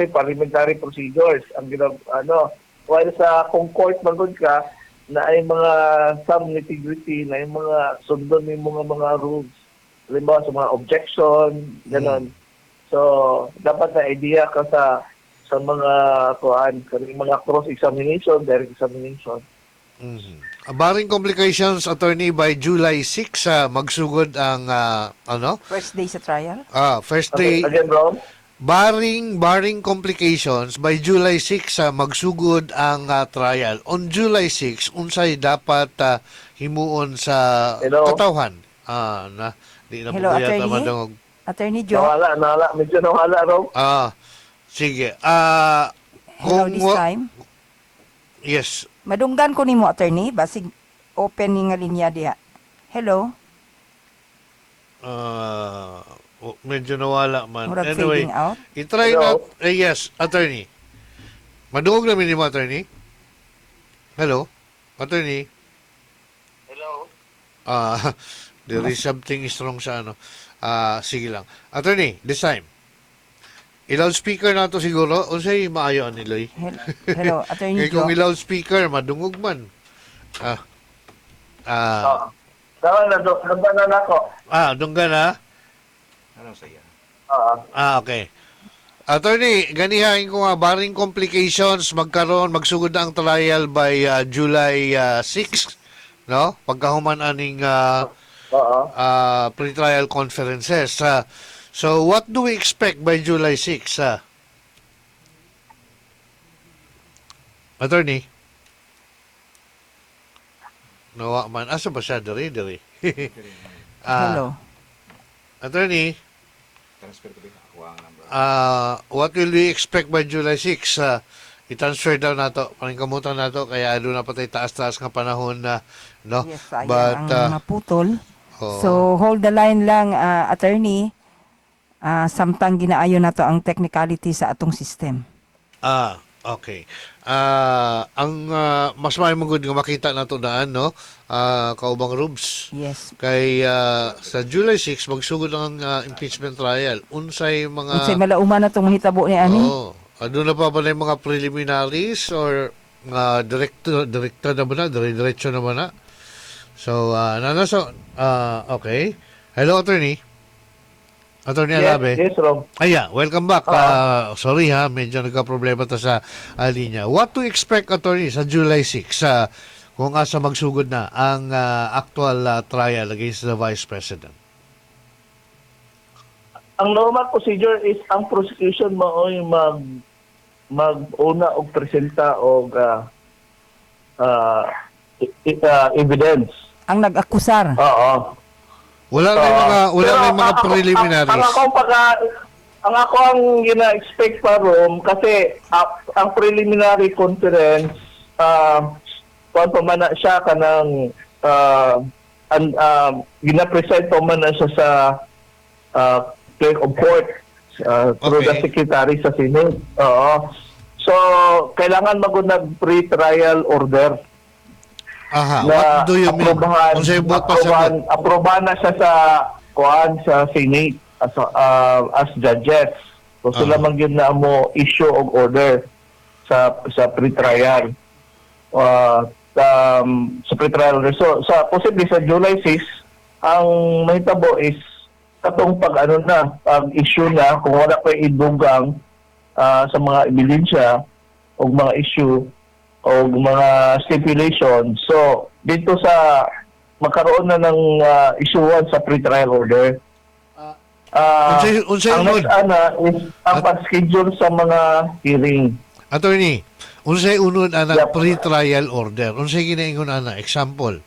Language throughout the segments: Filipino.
parliamentary procedures ang while sa kung court magod ka na ay mga some nitty-gritty na yung mga sundon ng mga rules, halimbawa sa mga objection, ganon. So dapat na idea ka sa mga mga cross examination, direct examination. Barring complications, attorney, by July 6 magsugod ang First day sa trial? First day. Again, bro? Barring complications, by July 6 magsugod ang trial. On July 6, unsay dapat himuon sa katawhan? Di na Hello, po yata attorney? madungog. Attorney Joe? Nawala. Medyo nawala, Rob. Sige. Hello, this time? Yes. Madunggan ko nimo, attorney. Basig open nga linya diha. Hello? Medyo nawala man. Murag Anyway, fading out? itry na. Yes, attorney. Madungog namin ni mo, attorney. Hello? Attorney? Hello? There is something strong sa sige lang. Attorney, this time. I-loudspeaker na to siguro. O sa'yo maayo ni Loy. Hello, attorney Kaya kung Joe? i-loudspeaker, madungog man. Dawan na, nagbanan ako. Doon ka na? Ano saya? Okay. Attorney, ganihain ko nga, barring complications, magsugod na ang trial by July 6, no? Pagkahuman aning pre-trial conferences. So, what do we expect by July 6? Attorney? Nawa man. Asa ba siya? Dari. Hello? Attorney? Transfer ko din ako ang number. What will we expect by July 6? I-transfer daw nato, paningkamutan nato, kaya doon na patay taas-taas nga panahon na, no? Yes, sayang But, ang maputol. So, hold the line lang, attorney. Samtang ginaayo na to ang technicality sa atong system. Okay. Ang mas maayong nga makita nato daan, no? Kaubang Rubs. Yes. Kay sa July 6 magsugod ang impeachment trial. Unsay Unsay mga malauman na itong hitabo ni Ani? doon na pa ba na yung mga preliminaries or direkta na ba na? Diretso na ba na? So, okay. Hello, attorney. Attorney Alabe. Yes, Rob. Welcome back. Sorry medyo nagka-problema ta sa linya. What to expect, attorney, sa July 6 kung asa magsugod na ang actual trial against the Vice President? Ang normal procedure is ang prosecution mo ay mag-una og presenta og evidence. Ang nag-akusar. Oo. Wala na mga preliminaries. Ang ako ang gina-expect pa ron kasi ang preliminary conference kung pa man na siya kanang gina-present pa man na siya sa clerk of court through the secretary sa Senate. Oo. So kailangan magunag pre-trial order. What do you mean? Aprobahan na siya sa Senate as judges. So sila man yun na mo issue og order sa pre-trial. Sa pre-trial order. So posible sa July 6, ang mahitabo is katong pag-issue na kung wala pa idugang sa mga ebidensya o mga issue o mga stipulation. So, dito sa magkaroon na ng issuean sa pre-trial order. Ang next is ang pag-schedule sa mga hearing. Attorney, unsay unod ana pre-trial order? Unsay ginaingon ana? Example.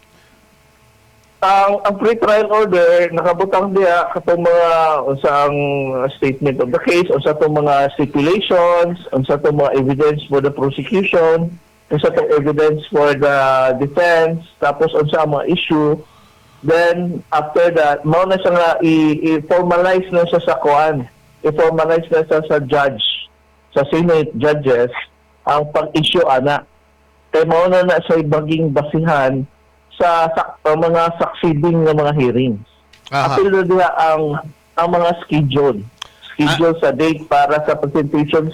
Ang pre-trial order nakabutang diya katong mga unsang statement of the case, unsa tong mga stipulations, unsa tong mga evidence for the prosecution, unsa tong evidence for the defense, tapos unsa ang mga issue. Then after that, mao na siya nga i-formalize na siya sa kuan. I-formalize na siya sa judge, sa Senate judges ang pag-issue ana. Kay mao na sa ibaging basihan sa mga succeeding na mga hearings. Apil na diya ang mga schedule sa date para sa presentation